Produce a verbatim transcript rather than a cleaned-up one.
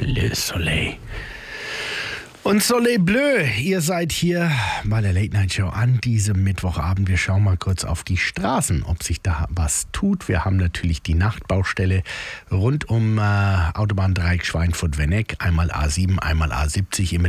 Le Soleil. Und Soleil Bleu, ihr seid hier bei der Late Night Show an diesem Mittwochabend. Wir schauen mal kurz auf die Straßen, ob sich da was tut. Wir haben natürlich die Nachtbaustelle rund um äh, Autobahndreieck Schweinfurt-Wenneck, einmal A sieben, einmal A siebzig, immer